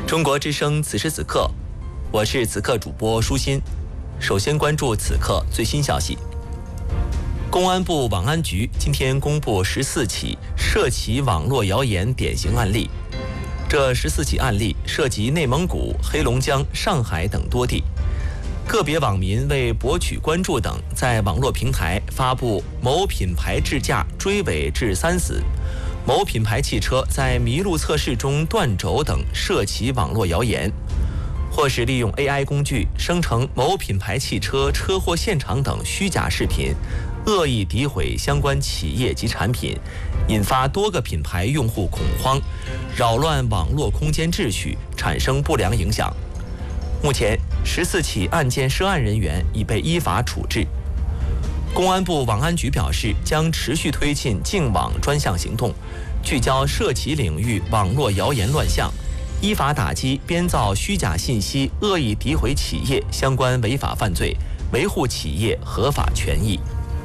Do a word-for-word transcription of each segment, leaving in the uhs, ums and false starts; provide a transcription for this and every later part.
中国之声此时此刻，我是此刻主播舒心。首先关注此刻最新消息。公安部网安局今天公布十四起涉及网络谣言典型案例，这十四起案例涉及内蒙古、黑龙江、上海等多地。个别网民为博取关注等，在网络平台发布某品牌智驾追尾致三死、某品牌汽车在麋鹿测试中断轴等涉及网络谣言，或是利用 A I 工具生成某品牌汽车车祸现场等虚假视频，恶意诋毁相关企业及产品，引发多个品牌用户恐慌，扰乱网络空间秩序，产生不良影响。目前十四起案件涉案人员已被依法处置。公安部网安局表示，将持续推进净网专项行动，聚焦涉及领域网络谣言乱象，依法打击编造虚假信息、恶意诋毁企业相关违法犯罪，维护企业合法权益。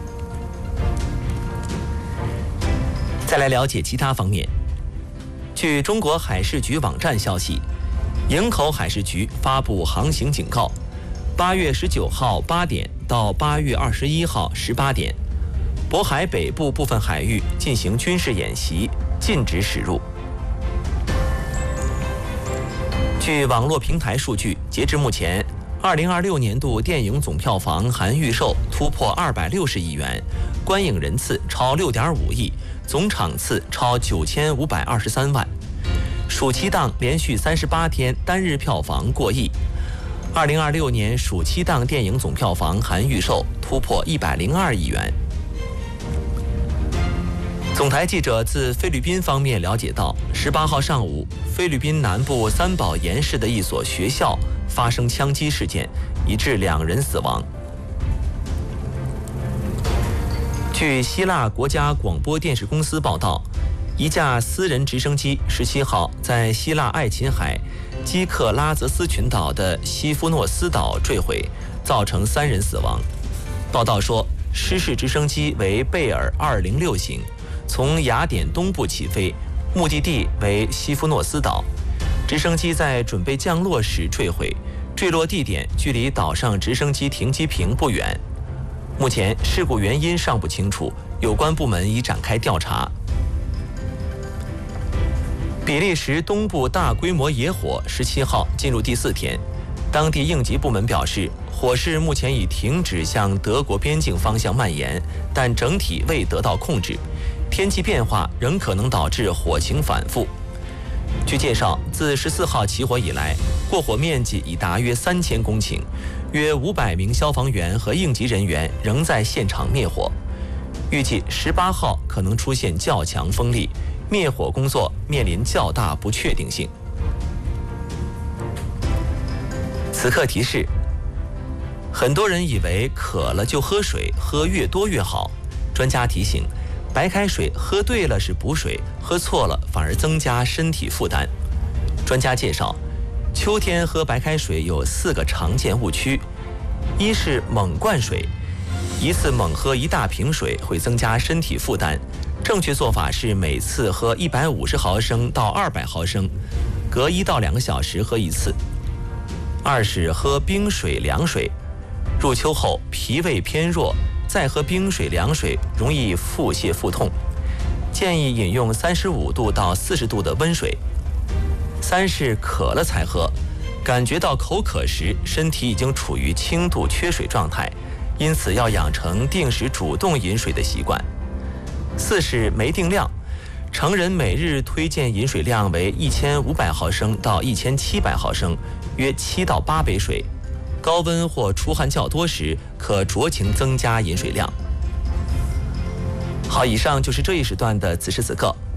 再来了解其他方面。据中国海事局网站消息，营口海事局发布航行警告，八月十九号八点到八月二十一号十八点，渤海北部部分海域进行军事演习，禁止驶入。据网络平台数据，截至目前，二零二六年度电影总票房含预售突破二百六十亿元，观影人次超六点五亿，总场次超九千五百二十三万。暑期档连续三十八天单日票房过亿。二零二六年暑期档电影总票房含预售突破一百零二亿元。总台记者自菲律宾方面了解到，十八号上午，菲律宾南部三宝岩市的一所学校发生枪击事件，已致两人死亡。据希腊国家广播电视公司报道，一架私人直升机十七号在希腊爱琴海基克拉泽斯群岛的西夫诺斯岛坠毁，造成三人死亡。报道说，失事直升机为贝尔二零六型，从雅典东部起飞，目的地为西夫诺斯岛。直升机在准备降落时坠毁，坠落地点距离岛上直升机停机坪不远。目前事故原因尚不清楚，有关部门已展开调查。比利时东部大规模野火十七号进入第四天，当地应急部门表示，火势目前已停止向德国边境方向蔓延，但整体未得到控制。天气变化仍可能导致火情反复。据介绍，自十四号起火以来，过火面积已达约三千公顷，约五百名消防员和应急人员仍在现场灭火。预计十八号可能出现较强风力，灭火工作面临较大不确定性。此刻提示：很多人以为渴了就喝水，喝越多越好。专家提醒，白开水喝对了是补水，喝错了反而增加身体负担。专家介绍，秋天喝白开水有四个常见误区：一是猛灌水，一次猛喝一大瓶水会增加身体负担。正确做法是每次喝一百五十毫升到二百毫升，隔一到两个小时喝一次。二是喝冰水、凉水，入秋后脾胃偏弱，再喝冰水、凉水容易腹泻腹痛，建议饮用三十五度到四十度的温水。三是渴了才喝，感觉到口渴时，身体已经处于轻度缺水状态，因此要养成定时主动饮水的习惯。四是没定量，成人每日推荐饮水量为一千五百毫升到一千七百毫升，约七到八杯水。高温或出汗较多时，可酌情增加饮水量。好，以上就是这一时段的此时此刻。